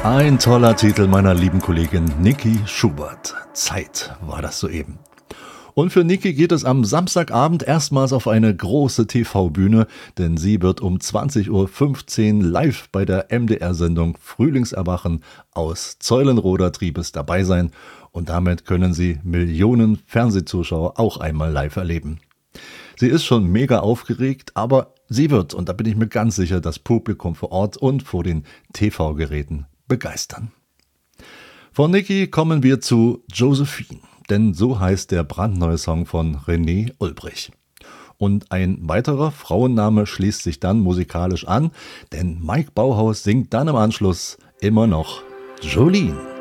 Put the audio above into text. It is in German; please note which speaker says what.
Speaker 1: Ein toller Titel meiner lieben Kollegin Niki Schubert. Zeit war das soeben. Und für Niki geht es am Samstagabend erstmals auf eine große TV-Bühne, denn sie wird um 20.15 Uhr live bei der MDR-Sendung Frühlingserwachen aus Zeulenroder Triebes dabei sein. Und damit können Sie Millionen Fernsehzuschauer auch einmal live erleben. Sie ist schon mega aufgeregt, aber sie wird, und da bin ich mir ganz sicher, das Publikum vor Ort und vor den TV-Geräten begeistern. Von Niki kommen wir zu Josephine, denn so heißt der brandneue Song von René Ulbrich. Und ein weiterer Frauenname schließt sich dann musikalisch an, denn Mike Bauhaus singt dann im Anschluss immer noch Jolene.